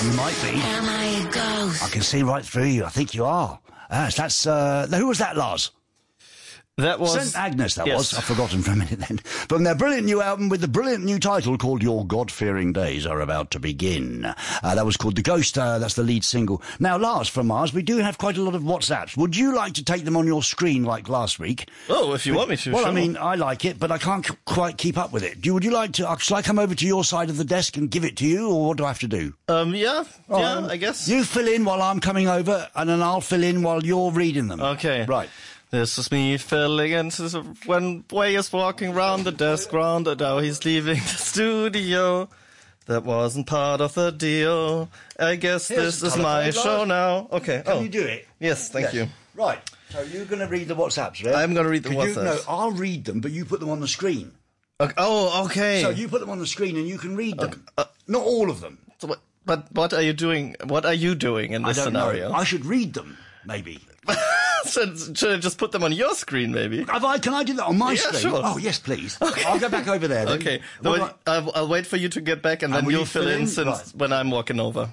You might be. Am I a ghost? I can see right through you. I think you are. That's who was that, Lars? That was... St. Agnes, that yes. was. I've forgotten for a minute then. From their brilliant new album with the brilliant new title called Your God-Fearing Days Are About to Begin. That was called The Ghost. That's the lead single. Now, Lars, from ours, we do have quite a lot of WhatsApps. Would you like to take them on your screen like last week? Oh, if you want me to, Well, sure. I mean, I like it, but I can't quite keep up with it. Would you like to... Shall I come over to your side of the desk and give it to you, or what do I have to do? Yeah, I guess. You fill in while I'm coming over, and then I'll fill in while you're reading them. Okay. Right. This is me filling in when Way is walking round the desk, round and now he's leaving the studio. That wasn't part of the deal. I guess this is my show now. Okay. Can you do it? Yes, thank you. Right. So you're going to read the WhatsApps, right? I'm going to read the WhatsApps. No, I'll read them, but you put them on the screen. Okay. Oh, okay. So you put them on the screen and you can read them. Not all of them. So what are you doing? What are you doing in this I don't scenario? know. I should read them, maybe. Should I just put them on your screen, maybe? Can I do that on my screen? Sure. Oh, yes, please. Okay. I'll go back over there then. Okay. I'll wait for you to get back and then you'll fill in when I'm walking over.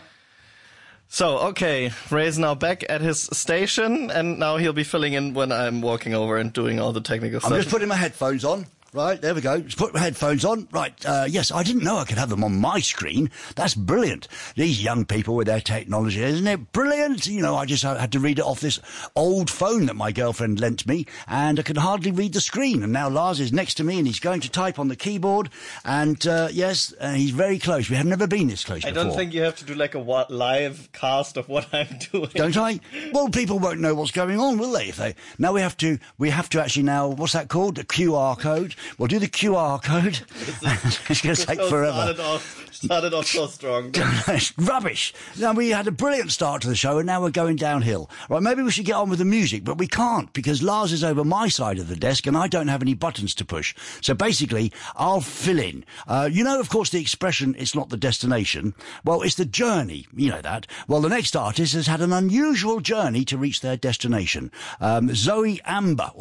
So, okay, Ray's now back at his station, and now he'll be filling in when I'm walking over and doing all the technical stuff. I'm just putting my headphones on. Right, there we go. Just put my headphones on. Right, yes, I didn't know I could have them on my screen. That's brilliant. These young people with their technology, isn't it brilliant? You know, I just had to read it off this old phone that my girlfriend lent me, and I could hardly read the screen. And now Lars is next to me, and he's going to type on the keyboard, and yes, he's very close. We have never been this close before. I don't think you have to do like a live cast of what I'm doing. Don't I? Well, people won't know what's going on, will they? Now we have to actually now, what's that called? The QR code. We'll do the QR code. It's going to take forever. Started off so strong. It's rubbish. Now, we had a brilliant start to the show, and now we're going downhill. Right, maybe we should get on with the music, but we can't, because Lars is over my side of the desk, and I don't have any buttons to push. So basically, I'll fill in. You know, of course, the expression, it's not the destination. Well, it's the journey. You know that. Well, the next artist has had an unusual journey to reach their destination. Zoe Amber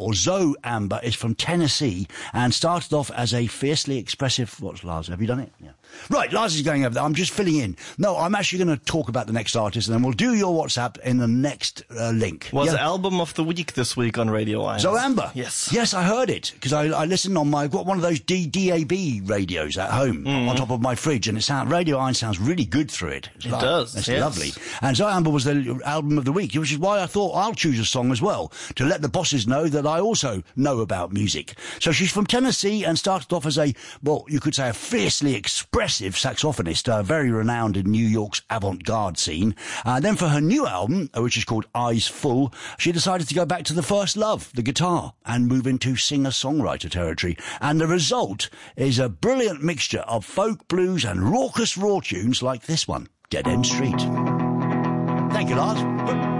is from Tennessee, and started off as a fiercely expressive... What's Lars? Have you done it? Yeah. Right, Lars is going over there. I'm just filling in. No, I'm actually going to talk about the next artist, and then we'll do your WhatsApp in the next link. Was album of the week this week on Radio Islands. Zoe Amber? Yes. Yes, I heard it, because I listened on I've got one of those DAB radios at home on top of my fridge, and Radio Islands sounds really good through it. It does, It's yes. lovely. And Zoe Amber was the album of the week, which is why I thought I'll choose a song as well, to let the bosses know that I also know about music. So she's from Tennessee and started off as you could say a fiercely expressive saxophonist, very renowned in New York's avant-garde scene. Then for her new album, which is called Eyes Full, she decided to go back to the first love, the guitar, and move into singer-songwriter territory. And the result is a brilliant mixture of folk, blues, and raucous raw tunes like this one, Dead End Street. Thank you, Lars.